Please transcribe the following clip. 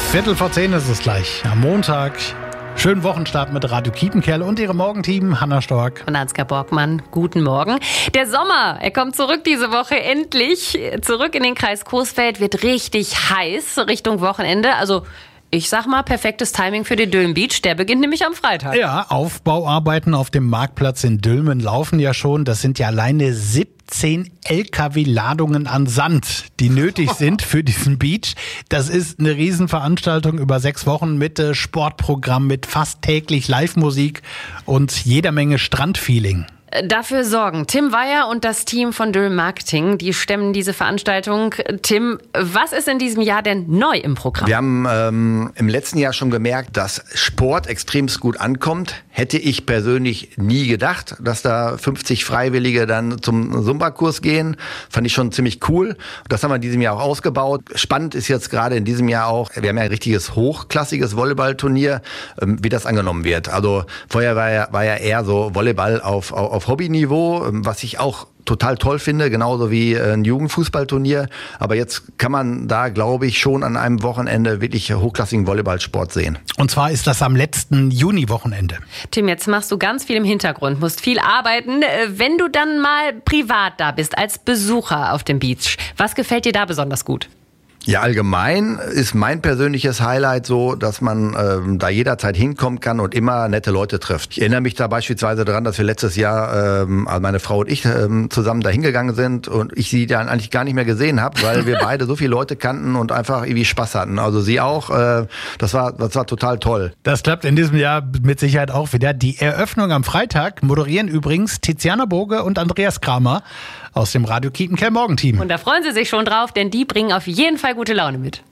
10:15 ist es gleich. Am Montag. Schönen Wochenstart mit Radio Kiepenkerl und ihrem Morgenteam Hanna Stork und Ansgar Borgmann. Guten Morgen. Der Sommer, er kommt zurück diese Woche endlich. Zurück in den Kreis Coesfeld, wird richtig heiß Richtung Wochenende. Also ich sag mal, perfektes Timing für den Dülmen Beach. Der beginnt nämlich am Freitag. Ja, Aufbauarbeiten auf dem Marktplatz in Dülmen laufen ja schon. Das sind ja alleine 17 LKW-Ladungen an Sand, die nötig sind für diesen Beach. Das ist eine Riesenveranstaltung über 6 Wochen mit Sportprogramm, mit fast täglich Live-Musik und jeder Menge Strandfeeling. Dafür sorgen Tim Weyer und das Team von Dülmen Marketing, die stemmen diese Veranstaltung. Tim, was ist in diesem Jahr denn neu im Programm? Wir haben im letzten Jahr schon gemerkt, dass Sport extremst gut ankommt. Hätte ich persönlich nie gedacht, dass da 50 Freiwillige dann zum Zumba-Kurs gehen. Fand ich schon ziemlich cool. Das haben wir in diesem Jahr auch ausgebaut. Spannend ist jetzt gerade in diesem Jahr auch, wir haben ja ein richtiges hochklassiges Volleyballturnier, wie das angenommen wird. Also vorher war ja eher so Volleyball auf Hobbyniveau, was ich auch total toll finde, genauso wie ein Jugendfußballturnier. Aber jetzt kann man da, glaube ich, schon an einem Wochenende wirklich hochklassigen Volleyballsport sehen. Und zwar ist das am letzten Juni-Wochenende. Tim, jetzt machst du ganz viel im Hintergrund, musst viel arbeiten. Wenn du dann mal privat da bist, als Besucher auf dem Beach, was gefällt dir da besonders gut? Ja, allgemein ist mein persönliches Highlight so, dass man da jederzeit hinkommen kann und immer nette Leute trifft. Ich erinnere mich da beispielsweise daran, dass wir letztes Jahr, also meine Frau und ich zusammen da hingegangen sind und ich sie dann eigentlich gar nicht mehr gesehen habe, weil wir beide so viele Leute kannten und einfach irgendwie Spaß hatten. Also sie auch. Das war total toll. Das klappt in diesem Jahr mit Sicherheit auch wieder. Die Eröffnung am Freitag moderieren übrigens Tiziana Boge und Andreas Kramer aus dem Radio Kiepenkerl Morgenteam. Und da freuen Sie sich schon drauf, denn die bringen auf jeden Fall gute Laune mit.